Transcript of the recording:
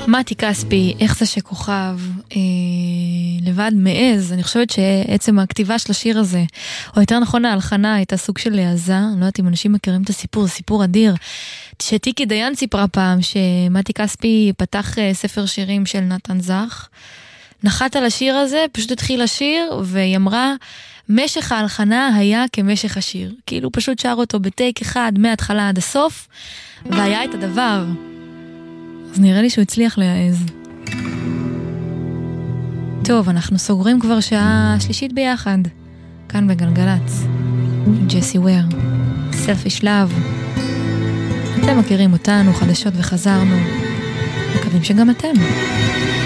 מתי כספי, איך זה שכוכב לבד מעז. אני חושבת שעצם הכתיבה של השיר הזה, או יותר נכון ההלחנה, הייתה סוג של להיעזה. אני לא יודעת אם אנשים מכירים את הסיפור, סיפור אדיר, שטיקי דיין סיפרה פעם שמתי כספי פתח ספר שירים של נתן זך, נחת על השיר הזה, פשוט התחיל לשיר, והיא אמרה, משך ההלחנה היה כמשך השיר. כאילו פשוט שר אותו בטייק אחד, מההתחלה עד הסוף, והיה את הדבר. אז נראה לי שהוא הצליח להעז. טוב, אנחנו סוגרים כבר שעה שלישית ביחד. כאן בגלגלץ. ג'סי וויר. סלפיש לאב. אתם מכירים אותנו, חדשות וחזרנו. מקווים שגם אתם.